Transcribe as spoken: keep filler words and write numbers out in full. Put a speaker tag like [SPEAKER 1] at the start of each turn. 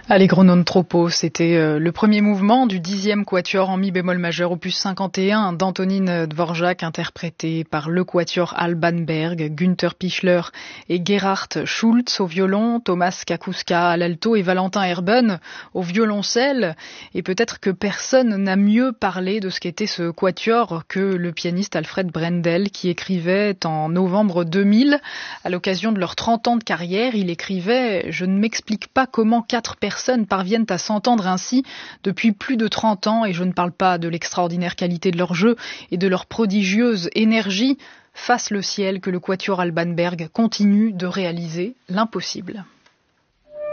[SPEAKER 1] Allegro non troppo, c'était euh, le premier mouvement du dixième quatuor en mi bémol majeur opus cinquante et un d'Antonín Dvořák, interprété par le quatuor Alban Berg, Günther Pichler et Gerhard Schultz au violon, Thomas Kakuska à l'alto et Valentin Herben au violoncelle. Et peut-être que personne n'a mieux parlé de ce qu'était ce quatuor que le pianiste Alfred Brendel, qui écrivait en novembre deux mille, à l'occasion de leurs trente ans de carrière, il écrivait « Je ne m'explique pas comment quatre personnes Personnes parviennent à s'entendre ainsi depuis plus de trente ans, et je ne parle pas de l'extraordinaire qualité de leur jeu et de leur prodigieuse énergie. Fasse le ciel que le quatuor Alban Berg continue de réaliser l'impossible. »